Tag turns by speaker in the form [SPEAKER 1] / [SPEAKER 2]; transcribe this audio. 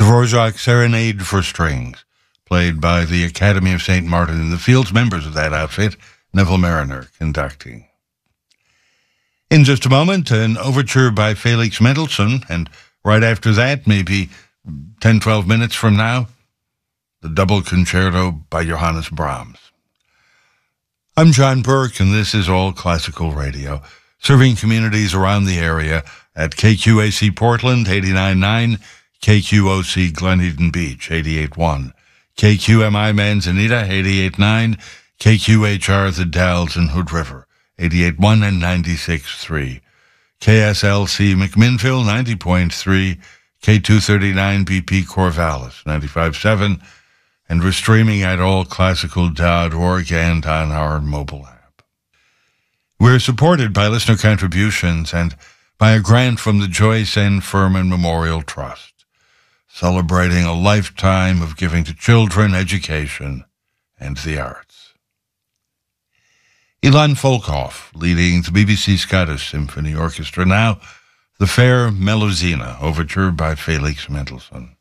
[SPEAKER 1] Dvorak Serenade for Strings, played by the Academy of St. Martin in the Fields, members of that outfit, Neville Mariner conducting. In just a moment, an overture by Felix Mendelssohn, and right after that, maybe 10, 12 minutes from now, the double concerto by Johannes Brahms. I'm John Burke, and this is All Classical Radio, serving communities around the area at KQAC Portland, 89.9, KQOC Glen Eden Beach, 88.1, KQMI Manzanita, 88.9, KQHR The Dalles and Hood River, 88.1 and 96.3, KSLC McMinnville, 90.3, K239 BP Corvallis, 95.7, and we're streaming at allclassical.org and on our mobile app. We're supported by listener contributions and by a grant from the Joyce N. Furman Memorial Trust, celebrating a lifetime of giving to children, education, and the arts. Ilan Volkov, leading the BBC Scottish Symphony Orchestra now, the Fair Melusina, overture by Felix Mendelssohn.